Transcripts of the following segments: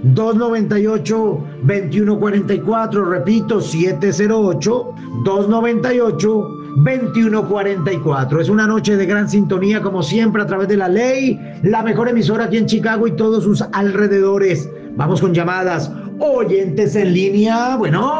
708-298-2144, repito, 708-298-2144. Es una noche de gran sintonía, como siempre, a través de La Ley, la mejor emisora aquí en Chicago y todos sus alrededores. Vamos con llamadas. Oyentes en línea,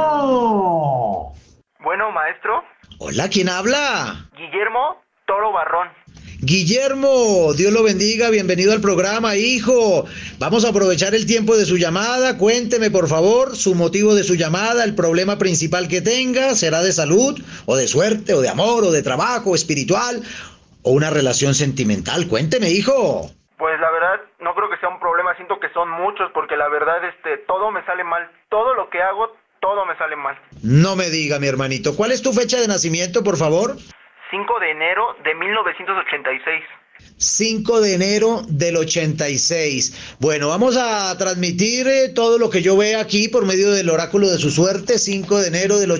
bueno. Bueno, maestro. Hola, ¿quién habla? Guillermo Toro Barrón. Guillermo, Dios lo bendiga, bienvenido al programa, hijo. Vamos a aprovechar el tiempo de su llamada. Cuénteme, por favor, su motivo de su llamada, el problema principal que tenga. ¿Será de salud, o de suerte, o de amor, o de trabajo, o espiritual, o una relación sentimental? Cuénteme, hijo. Pues la verdad, no creo que sea un problema, siento que son muchos, porque la verdad, todo me sale mal. Todo lo que hago, todo me sale mal. No me diga, mi hermanito. ¿Cuál es tu fecha de nacimiento, por favor? 5 de enero de 1986. 5 de enero del 86. Bueno, vamos a transmitir todo lo que yo vea aquí por medio del oráculo de su suerte. 5 de enero del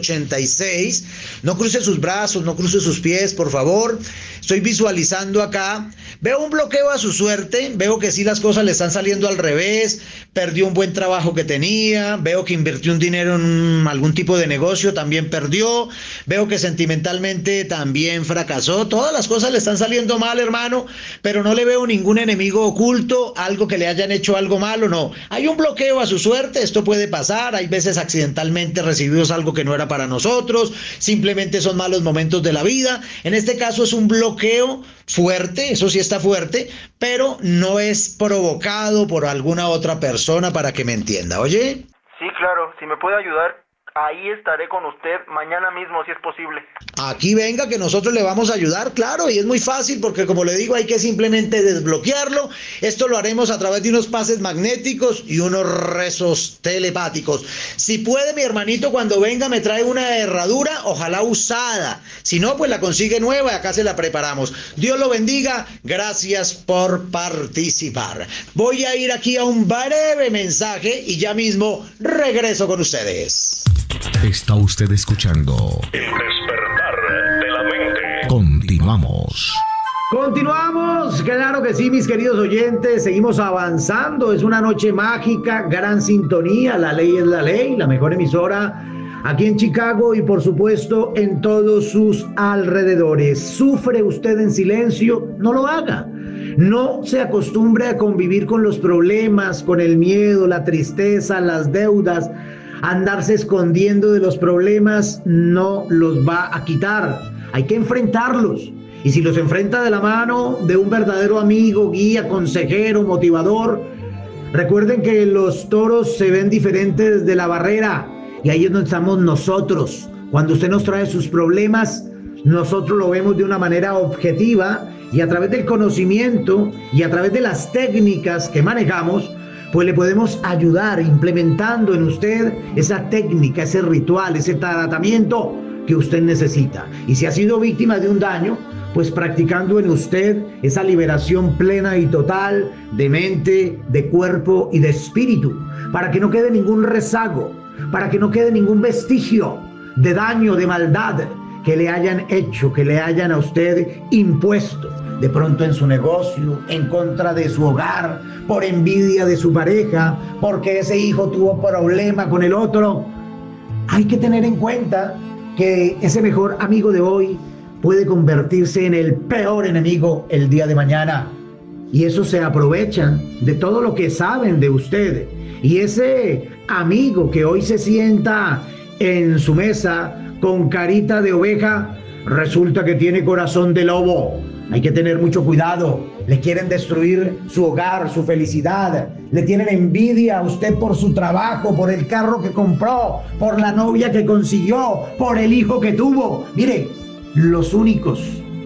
86. No cruce sus brazos, no cruce sus pies, por favor. Estoy visualizando acá. Veo un bloqueo a su suerte. Veo que sí, las cosas le están saliendo al revés. Perdió un buen trabajo que tenía. Veo que invirtió un dinero en algún tipo de negocio, también perdió. Veo que sentimentalmente también fracasó. Todas las cosas le están saliendo mal, hermano. Pero no le veo ningún enemigo oculto, algo que le hayan hecho algo malo, no. Hay un bloqueo a su suerte, esto puede pasar, hay veces accidentalmente recibimos algo que no era para nosotros, simplemente son malos momentos de la vida. En este caso es un bloqueo fuerte, eso sí está fuerte, pero no es provocado por alguna otra persona, para que me entienda, ¿oye? Sí, claro, si me puede ayudar, ahí estaré con usted mañana mismo, si es posible. Aquí venga, que nosotros le vamos a ayudar, claro, y es muy fácil porque, como le digo, hay que simplemente desbloquearlo. Esto lo haremos a través de unos pases magnéticos y unos rezos telepáticos. Si puede, mi hermanito, cuando venga me trae una herradura, ojalá usada. Si no, pues la consigue nueva y acá se la preparamos. Dios lo bendiga, gracias por participar. Voy a ir aquí a un breve mensaje y ya mismo regreso con ustedes. Está usted escuchando El despertar de la mente. Continuamos. Continuamos, claro que sí, mis queridos oyentes, seguimos avanzando, es una noche mágica, gran sintonía, La Ley es la Ley, la mejor emisora aquí en Chicago y por supuesto en todos sus alrededores. ¿Sufre usted en silencio? No lo haga. No se acostumbre a convivir con los problemas, con el miedo, la tristeza, las deudas. Andarse escondiendo de los problemas no los va a quitar. Hay que enfrentarlos. Y si los enfrenta de la mano de un verdadero amigo, guía, consejero, motivador, recuerden que los toros se ven diferentes desde la barrera. Y ahí es donde estamos nosotros. Cuando usted nos trae sus problemas, nosotros lo vemos de una manera objetiva y a través del conocimiento y a través de las técnicas que manejamos, pues le podemos ayudar implementando en usted esa técnica, ese ritual, ese tratamiento que usted necesita. Y si ha sido víctima de un daño, pues practicando en usted esa liberación plena y total de mente, de cuerpo y de espíritu, para que no quede ningún rezago, para que no quede ningún vestigio de daño, de maldad que le hayan hecho, que le hayan a usted impuesto. De pronto en su negocio, en contra de su hogar, por envidia de su pareja, porque ese hijo tuvo problema con el otro. Hay que tener en cuenta que ese mejor amigo de hoy puede convertirse en el peor enemigo el día de mañana. Y eso se aprovechan de todo lo que saben de usted. Y ese amigo que hoy se sienta en su mesa con carita de oveja, resulta que tiene corazón de lobo. Hay que tener mucho cuidado. Le quieren destruir su hogar, su felicidad. Le tienen envidia a usted por su trabajo, por el carro que compró, por la novia que consiguió, por el hijo que tuvo. Mire, los únicos,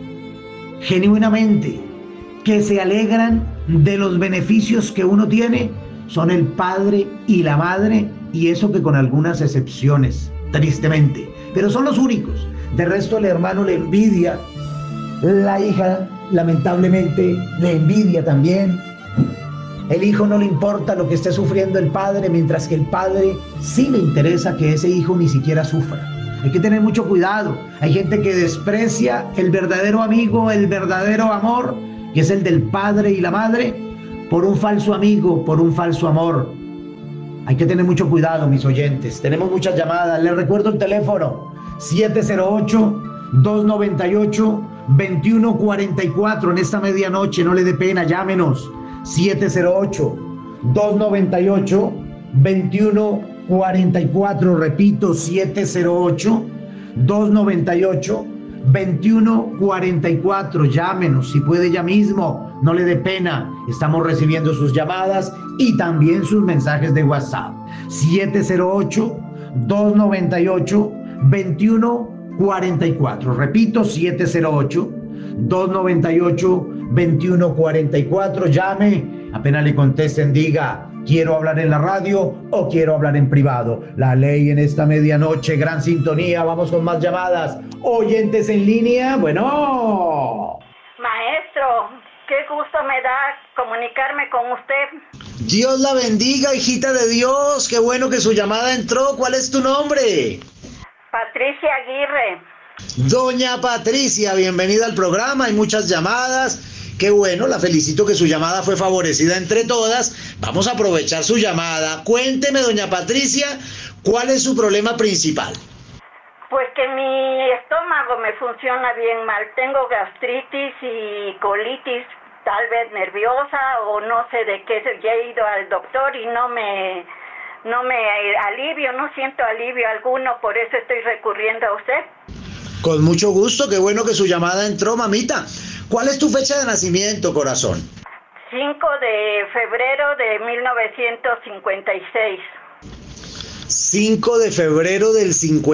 genuinamente, que se alegran de los beneficios que uno tiene son el padre y la madre, y eso que con algunas excepciones, tristemente. Pero son los únicos. De resto, el hermano le envidia. La hija, lamentablemente, le envidia también. El hijo no le importa lo que esté sufriendo el padre, mientras que el padre sí le interesa que ese hijo ni siquiera sufra. Hay que tener mucho cuidado. Hay gente que desprecia el verdadero amigo, el verdadero amor, que es el del padre y la madre, por un falso amigo, por un falso amor. Hay que tener mucho cuidado, mis oyentes. Tenemos muchas llamadas. Les recuerdo el teléfono 708-298-2144 en esta medianoche. No le dé pena, llámenos. 708-298-2144. Repito, 708-298-2144. Llámenos, si puede ya mismo, no le dé pena. Estamos recibiendo sus llamadas y también sus mensajes de WhatsApp. 708-298-2144. Repito, 708-298-2144. Llame, apenas le contesten, diga: quiero hablar en la radio o quiero hablar en privado. La ley en esta medianoche, gran sintonía. Vamos con más llamadas. Oyentes en línea, bueno. Maestro, qué gusto me da comunicarme con usted. Dios la bendiga, hijita de Dios. Qué bueno que su llamada entró. ¿Cuál es tu nombre? Patricia Aguirre. Doña Patricia, bienvenida al programa. Hay muchas llamadas. Qué bueno, la felicito que su llamada fue favorecida entre todas. Vamos a aprovechar su llamada. Cuénteme, doña Patricia, ¿cuál es su problema principal? Pues que mi estómago me funciona bien mal. Tengo gastritis y colitis, tal vez nerviosa o no sé de qué. Ya he ido al doctor y no me alivio, no siento alivio alguno, por eso estoy recurriendo a usted. Con mucho gusto, qué bueno que su llamada entró, mamita. ¿Cuál es tu fecha de nacimiento, corazón? 5 de febrero de 1956. 5 de febrero del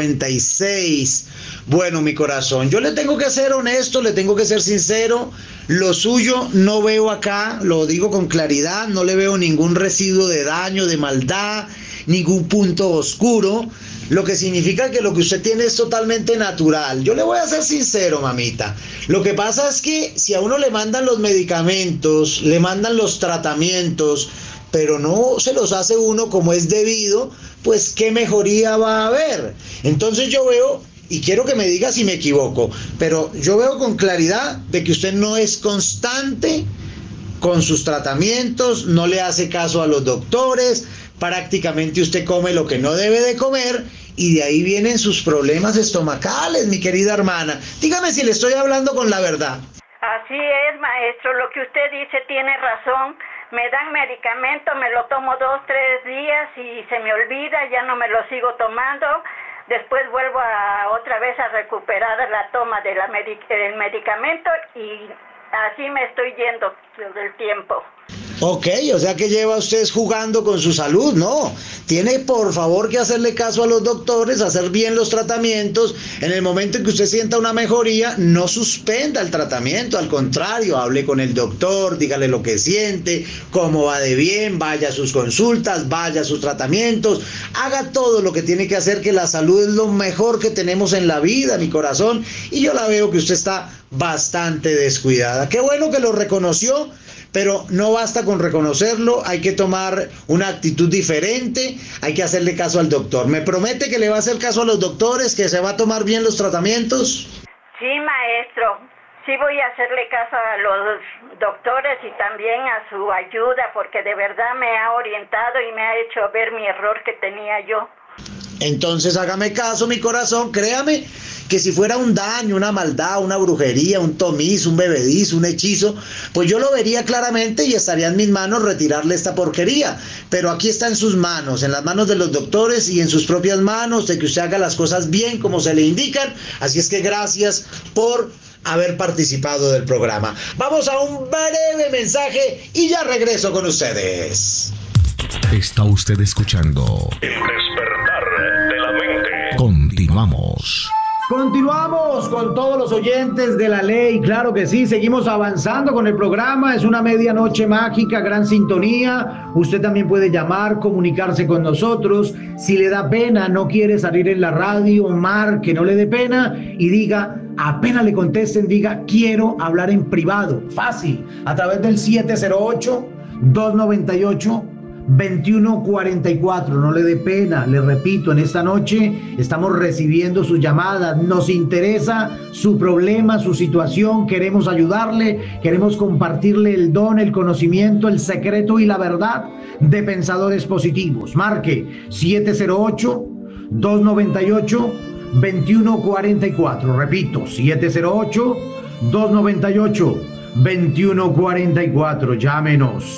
56. Bueno, mi corazón, yo le tengo que ser honesto, le tengo que ser sincero. Lo suyo no veo acá, lo digo con claridad, no le veo ningún residuo de daño, de maldad, ningún punto oscuro, lo que significa que lo que usted tiene es totalmente natural. Yo le voy a ser sincero, mamita. Lo que pasa es que si a uno le mandan los medicamentos, le mandan los tratamientos, pero no se los hace uno como es debido, pues qué mejoría va a haber. Entonces yo veo, y quiero que me diga si me equivoco, pero yo veo con claridad de que usted no es constante con sus tratamientos, no le hace caso a los doctores, prácticamente usted come lo que no debe de comer y de ahí vienen sus problemas estomacales, mi querida hermana. Dígame si le estoy hablando con la verdad. Así es, maestro, lo que usted dice tiene razón. Me dan medicamento, me lo tomo 2, 3 días y se me olvida, ya no me lo sigo tomando. Después vuelvo otra vez a recuperar la toma del medicamento y así me estoy yendo del tiempo. Ok, o sea que lleva usted jugando con su salud, ¿no? Tiene por favor que hacerle caso a los doctores, hacer bien los tratamientos. En el momento en que usted sienta una mejoría, no suspenda el tratamiento, al contrario, hable con el doctor, dígale lo que siente, cómo va de bien, vaya a sus consultas, vaya a sus tratamientos, haga todo lo que tiene que hacer, que la salud es lo mejor que tenemos en la vida, mi corazón, y yo la veo que usted está bastante descuidada. Qué bueno que lo reconoció. Pero no basta con reconocerlo, hay que tomar una actitud diferente, hay que hacerle caso al doctor. ¿Me promete que le va a hacer caso a los doctores, que se va a tomar bien los tratamientos? Sí, maestro, sí voy a hacerle caso a los doctores y también a su ayuda, porque de verdad me ha orientado y me ha hecho ver mi error que tenía yo. Entonces hágame caso, mi corazón, créame que si fuera un daño, una maldad, una brujería, un tomiz, un bebedizo, un hechizo, pues yo lo vería claramente y estaría en mis manos retirarle esta porquería. Pero aquí está en sus manos, en las manos de los doctores y en sus propias manos, de que usted haga las cosas bien como se le indican. Así es que gracias por haber participado del programa. Vamos a un breve mensaje y ya regreso con ustedes. Está usted escuchando El despertar de la mente. Continuamos. Continuamos con todos los oyentes de la ley, claro que sí, seguimos avanzando con el programa, es una medianoche mágica, gran sintonía, usted también puede llamar, comunicarse con nosotros, si le da pena, no quiere salir en la radio, marque, no le dé pena y diga, apenas le contesten, diga, quiero hablar en privado, fácil, a través del 708-298 2144. No le dé pena, le repito, en esta noche estamos recibiendo sus llamadas. Nos interesa su problema, su situación. Queremos ayudarle, queremos compartirle el don, el conocimiento, el secreto y la verdad de Pensadores Positivos. Marque 708-298-2144. Repito, 708-298-2144. Llámenos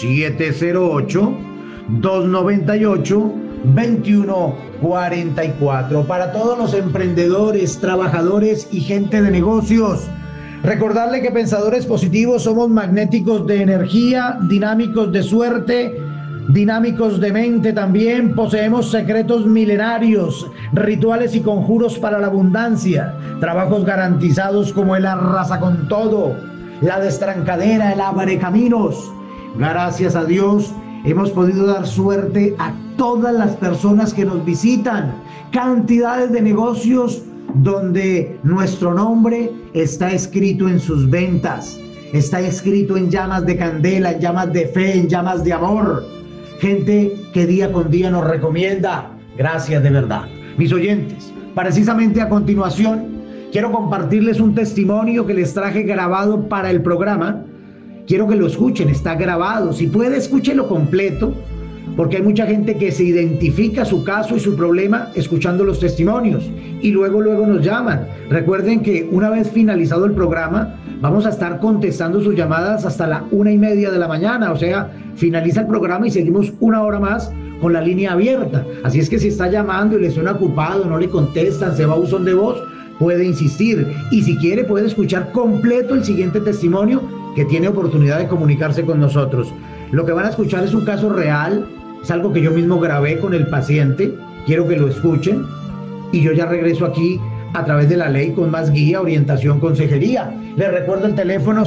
708-298-2144. Para todos los emprendedores, trabajadores y gente de negocios, recordarle que Pensadores Positivos somos magnéticos de energía, dinámicos de suerte, dinámicos de mente también. Poseemos secretos milenarios, rituales y conjuros para la abundancia, trabajos garantizados como el arrasa con todo, la destrancadera, el abre caminos. Gracias a Dios hemos podido dar suerte a todas las personas que nos visitan. Cantidades de negocios donde nuestro nombre está escrito en sus ventas, está escrito en llamas de candela, en llamas de fe, en llamas de amor. Gente que día con día nos recomienda. Gracias de verdad. Mis oyentes, precisamente a continuación quiero compartirles un testimonio que les traje grabado para el programa. Quiero que lo escuchen, está grabado. Si puede, escúchelo completo, porque hay mucha gente que se identifica su caso y su problema escuchando los testimonios y luego nos llaman. Recuerden que una vez finalizado el programa vamos a estar contestando sus llamadas hasta la 1:30 de la mañana, o sea, finaliza el programa y seguimos una hora más con la línea abierta. Así es que si está llamando y le suena ocupado, no le contestan, se va a buzón de voz, puede insistir, y si quiere puede escuchar completo el siguiente testimonio que tiene oportunidad de comunicarse con nosotros. Lo que van a escuchar es un caso real, es algo que yo mismo grabé con el paciente. Quiero que lo escuchen y yo ya regreso aquí a través de la ley con más guía, orientación, consejería. Les recuerdo el teléfono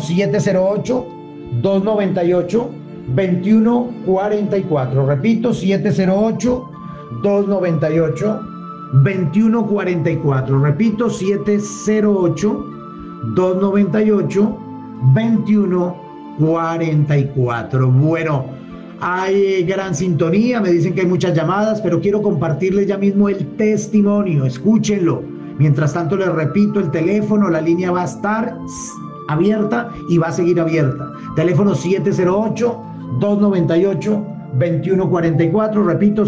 708-298-2144. Repito, 708-298-2144. Repito, 708-298-2144. Bueno, hay gran sintonía, me dicen que hay muchas llamadas, pero quiero compartirles ya mismo el testimonio. Escúchenlo. Mientras tanto, les repito el teléfono, la línea va a estar abierta y va a seguir abierta. Teléfono 708-298-2144. Repito,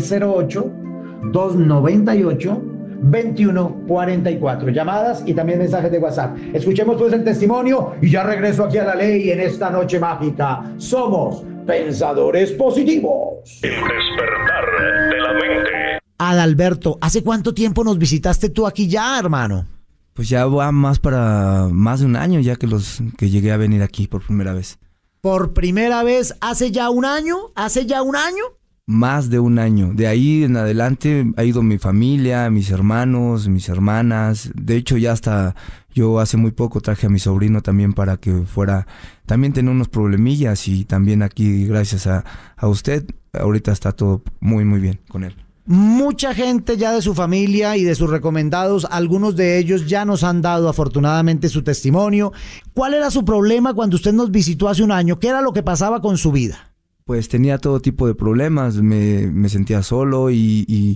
708-298-2144. Llamadas y también mensajes de WhatsApp. Escuchemos pues el testimonio y ya regreso aquí a la ley en esta noche mágica. Somos Pensadores Positivos. El despertar de la mente. Adalberto, ¿hace cuánto tiempo nos visitaste tú aquí ya, hermano? Pues ya va más de un año ya que llegué a venir aquí por primera vez. ¿Por primera vez hace ya un año? ¿Hace ya un año? Más de un año. De ahí en adelante ha ido mi familia, mis hermanos, mis hermanas. De hecho, ya hasta yo hace muy poco traje a mi sobrino también para que fuera. También tenía unos problemillas y también aquí, gracias a usted, ahorita está todo muy, muy bien con él. Mucha gente ya de su familia y de sus recomendados, algunos de ellos ya nos han dado afortunadamente su testimonio. ¿Cuál era su problema cuando usted nos visitó hace un año? ¿Qué era lo que pasaba con su vida? Pues tenía todo tipo de problemas, me sentía solo y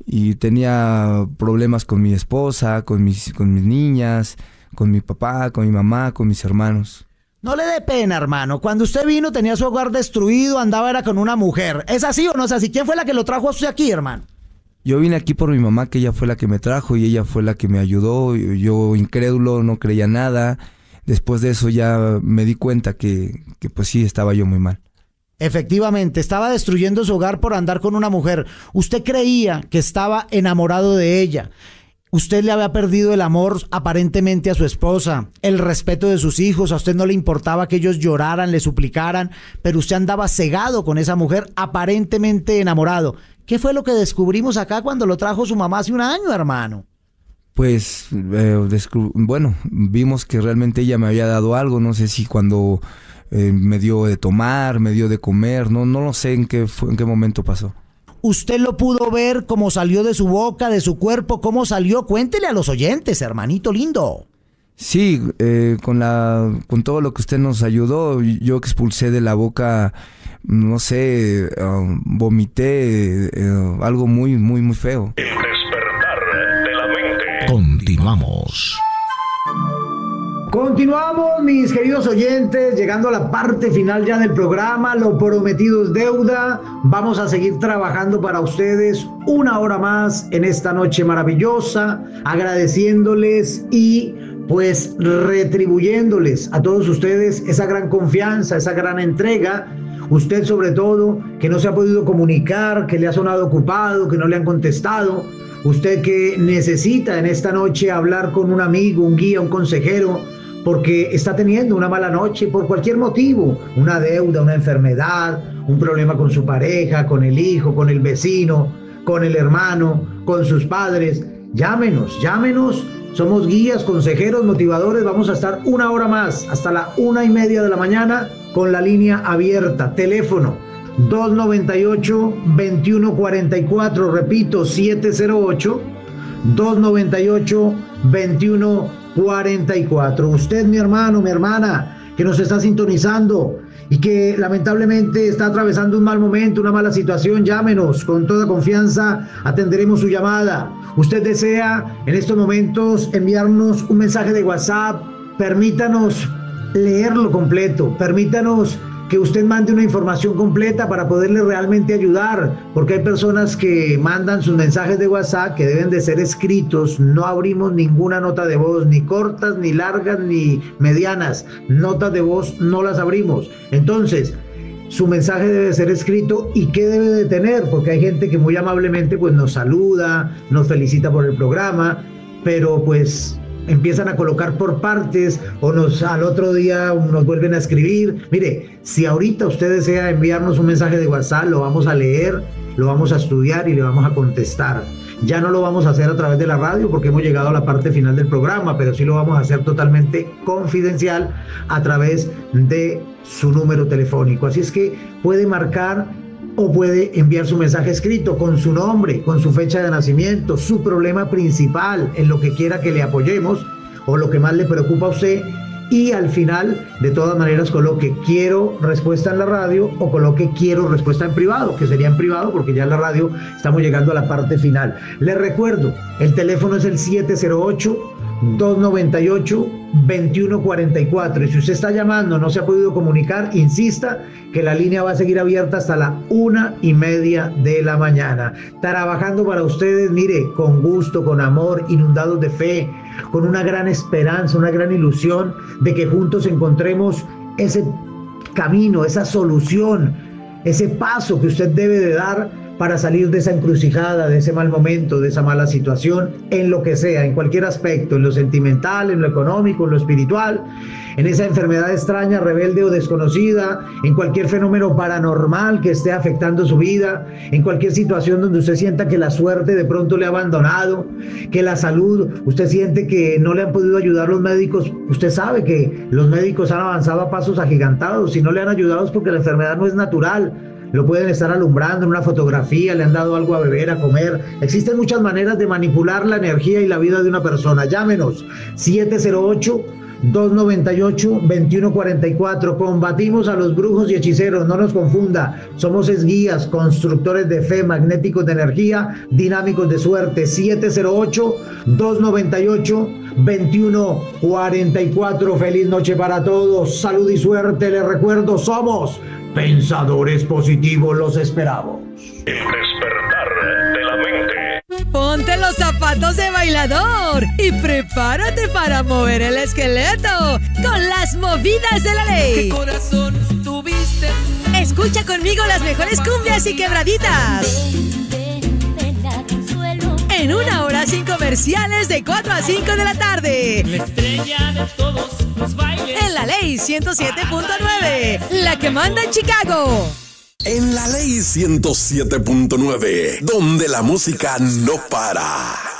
tenía problemas con mi esposa, con mis niñas, con mi papá, con mi mamá, con mis hermanos. No le dé pena, hermano. Cuando usted vino tenía su hogar destruido, andaba era con una mujer. ¿Es así o no es así? ¿Quién fue la que lo trajo a usted aquí, hermano? Yo vine aquí por mi mamá, que ella fue la que me trajo y ella fue la que me ayudó. Yo incrédulo, no creía nada. Después de eso ya me di cuenta que pues sí, estaba yo muy mal. Efectivamente, estaba destruyendo su hogar por andar con una mujer. Usted creía que estaba enamorado de ella. Usted le había perdido el amor aparentemente a su esposa, el respeto de sus hijos. A usted no le importaba que ellos lloraran, le suplicaran, pero usted andaba cegado con esa mujer, aparentemente enamorado. ¿Qué fue lo que descubrimos acá cuando lo trajo su mamá hace un año, hermano? Pues, bueno, vimos que realmente ella me había dado algo. No sé si cuando me dio de tomar, me dio de comer, no lo sé en qué momento pasó. ¿Usted lo pudo ver cómo salió de su boca, de su cuerpo? ¿Cómo salió? Cuéntele a los oyentes, hermanito lindo. Sí, con todo lo que usted nos ayudó, yo expulsé de la boca no sé, vomité algo muy, muy, muy feo. El despertar de la mente. Continuamos. Continuamos, mis queridos oyentes, llegando a la parte final ya del programa. Lo prometido es deuda. Vamos a seguir trabajando para ustedes una hora más en esta noche maravillosa, agradeciéndoles y pues retribuyéndoles a todos ustedes esa gran confianza, esa gran entrega. Usted sobre todo, que no se ha podido comunicar, que le ha sonado ocupado, que no le han contestado. Usted que necesita en esta noche hablar con un amigo, un guía, un consejero, porque está teniendo una mala noche por cualquier motivo, una deuda, una enfermedad, un problema con su pareja, con el hijo, con el vecino, con el hermano, con sus padres. Llámenos, somos guías, consejeros, motivadores. Vamos a estar una hora más, hasta la 1:30 de la mañana, con la línea abierta. Teléfono 298-2144, repito, 708-298-2144. Usted, mi hermano, mi hermana, que nos está sintonizando y que lamentablemente está atravesando un mal momento, una mala situación, llámenos, con toda confianza atenderemos su llamada. Usted desea en estos momentos enviarnos un mensaje de WhatsApp, permítanos leerlo completo, permítanos que usted mande una información completa para poderle realmente ayudar, porque hay personas que mandan sus mensajes de WhatsApp que deben de ser escritos. No abrimos ninguna nota de voz, ni cortas, ni largas, ni medianas. Notas de voz no las abrimos. Entonces, su mensaje debe ser escrito. ¿Y qué debe de tener? Porque hay gente que muy amablemente pues nos saluda, nos felicita por el programa, pero pues empiezan a colocar por partes o al otro día nos vuelven a escribir. Mire, si ahorita usted desea enviarnos un mensaje de WhatsApp, lo vamos a leer, lo vamos a estudiar y le vamos a contestar. Ya no lo vamos a hacer a través de la radio porque hemos llegado a la parte final del programa, pero sí lo vamos a hacer totalmente confidencial a través de su número telefónico. Así es que puede marcar o puede enviar su mensaje escrito con su nombre, con su fecha de nacimiento, su problema principal, en lo que quiera que le apoyemos o lo que más le preocupa a usted, y al final de todas maneras coloque quiero respuesta en la radio o coloque quiero respuesta en privado, que sería en privado porque ya en la radio estamos llegando a la parte final. Les recuerdo, el teléfono es el 708-298-2144, y si usted está llamando, no se ha podido comunicar, insista que la línea va a seguir abierta hasta la 1:30 de la mañana, trabajando para ustedes, mire, con gusto, con amor, inundados de fe, con una gran esperanza, una gran ilusión de que juntos encontremos ese camino, esa solución, ese paso que usted debe de dar para salir de esa encrucijada, de ese mal momento, de esa mala situación, en lo que sea, en cualquier aspecto, en lo sentimental, en lo económico, en lo espiritual, en esa enfermedad extraña, rebelde o desconocida, en cualquier fenómeno paranormal que esté afectando su vida, en cualquier situación donde usted sienta que la suerte de pronto le ha abandonado, que la salud, usted siente que no le han podido ayudar los médicos. Usted sabe que los médicos han avanzado a pasos agigantados. Si no le han ayudado es porque la enfermedad no es natural. Lo pueden estar alumbrando en una fotografía, le han dado algo a beber, a comer. Existen muchas maneras de manipular la energía y la vida de una persona. Llámenos, 708-298-2144. Combatimos a los brujos y hechiceros, no nos confunda. Somos guías, constructores de fe, magnéticos de energía, dinámicos de suerte. 708-298-2144. Feliz noche para todos. Salud y suerte. Les recuerdo, somos Pensadores Positivos, los esperamos. El despertar de la mente. Ponte los zapatos de bailador y prepárate para mover el esqueleto con las movidas de la ley. ¿Qué corazón tuviste? Escucha conmigo las mejores cumbias y quebraditas. En una hora sin comerciales de 4 a 5 de la tarde. La estrella de todos los bailes. En la ley 107.9, la que manda en Chicago. En la ley 107.9, donde la música no para.